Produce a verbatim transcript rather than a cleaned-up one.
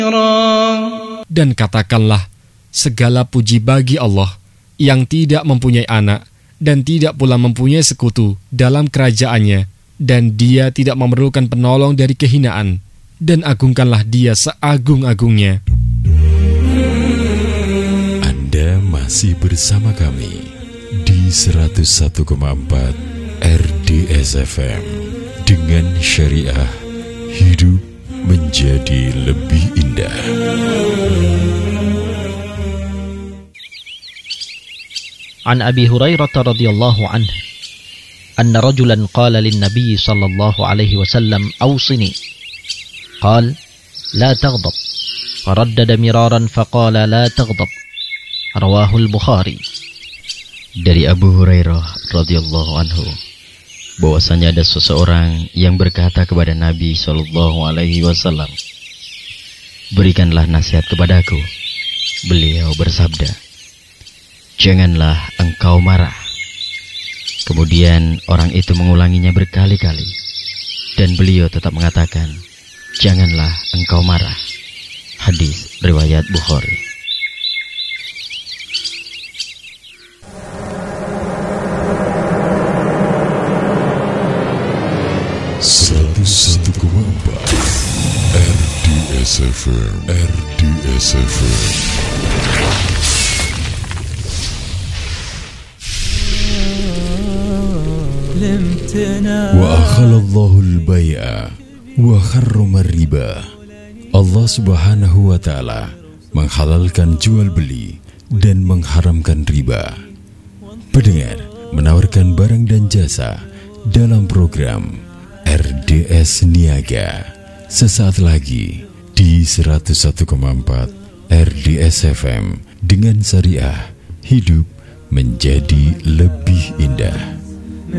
Dan katakanlah, segala puji bagi Allah yang tidak mempunyai anak dan tidak pula mempunyai sekutu dalam kerajaannya, dan dia tidak memerlukan penolong dari kehinaan, dan agungkanlah dia seagung-agungnya. Anda masih bersama kami di seratus satu koma empat R D S F M dengan syariah hidup menjadi lebih indah. An Abi Hurairah radhiyallahu anhu anna rajulan qala lin nabiy sallallahu alaihi wasallam awsini qala la taghdab faraddada miraran faqala la taghdab rawahu al-Bukhari. Dari Abu Hurairah radhiyallahu anhu bahwasanya ada seseorang yang berkata kepada Nabi sallallahu alaihi wasallam, "Berikanlah nasihat kepadaku." Beliau bersabda, "Janganlah engkau marah." Kemudian orang itu mengulanginya berkali-kali, dan beliau tetap mengatakan, "Janganlah engkau marah." Hadis riwayat Bukhari. seratus satu koma empat R D S F M R D S F M. Wa akhalallahu al-bai'a wa harrama riba. Allah Subhanahu wa taala menghalalkan jual beli dan mengharamkan riba. Pendengar menawarkan barang dan jasa dalam program R D S Niaga sesaat lagi di seratus satu koma empat R D S F M dengan syariah hidup menjadi lebih indah.